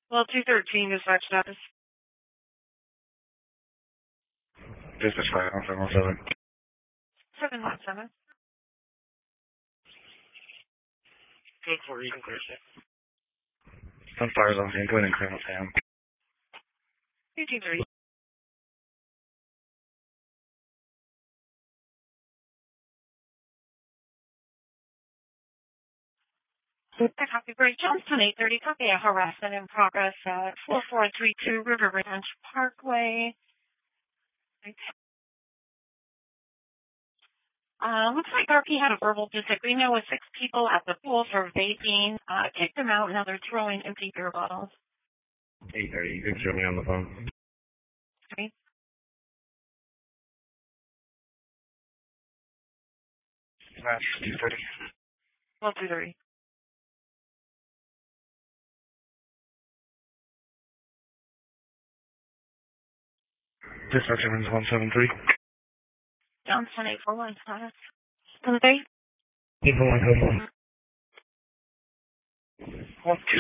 Well, 213 dispatch status. Dispatch 51717. 717. Code 4, you can clear it. Sunfire's on scene. Go ahead and clear up, Sam. 223. Copy, Bridge Johnson, 830, copy, a harassment in progress at 4432 River Ranch Parkway. Looks like RP had a verbal disagreement with 6 people at the pool for vaping. Kicked them out, now they're throwing empty beer bottles. 830, you can show me on the phone. Okay. Dispatch 230. 1223. Dispatch 173. Johnson, 841, status. 73. 841, code 1. 1, 2.